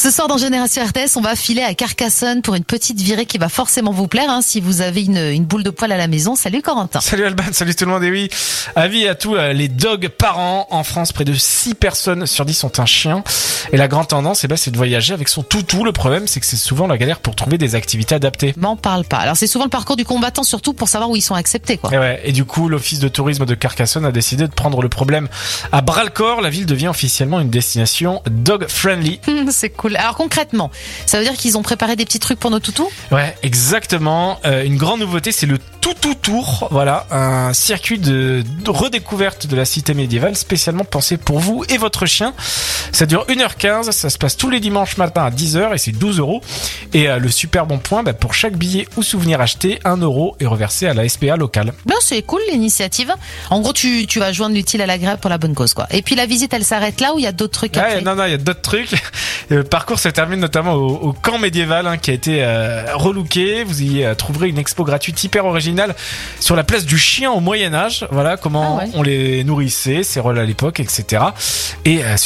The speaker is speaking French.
Ce soir dans Génération RTS, on va filer à Carcassonne pour une petite virée qui va forcément vous plaire si vous avez une boule de poil à la maison. Salut Corentin. Salut Alban, salut tout le monde. Et oui, avis à tous les dogs parents. En France, près de 6 personnes sur 10 ont un chien. Et la grande tendance, c'est de voyager avec son toutou. Le problème, c'est que c'est souvent la galère pour trouver des activités adaptées. M'en parle pas. Alors c'est souvent le parcours du combattant, surtout pour savoir où ils sont acceptés, quoi. Et du coup, l'office de tourisme de Carcassonne a décidé de prendre le problème à bras-le-corps. La ville devient officiellement une destination dog-friendly. C'est cool. Alors concrètement, ça veut dire qu'ils ont préparé des petits trucs pour nos toutous ? Ouais, exactement. Une grande nouveauté, c'est le Toutou Tour. Voilà, un circuit de redécouverte de la cité médiévale spécialement pensé pour vous et votre chien. Ça dure 1h15, ça se passe tous les dimanches matin à 10h et c'est 12€. Et le super bon point, pour chaque billet ou souvenir acheté, 1€ est reversé à la SPA locale. Ben c'est cool l'initiative. En gros, tu vas joindre l'utile à l'agréable pour la bonne cause, quoi. Et puis la visite, elle s'arrête là ou il y a d'autres trucs après ? Non, il y a d'autres trucs. Le parcours se termine notamment au camp médiéval qui a été relooké. Vous y trouverez une expo gratuite hyper originale sur la place du chien au Moyen-Âge. Voilà comment on les nourrissait, ses rôles à l'époque, etc. Et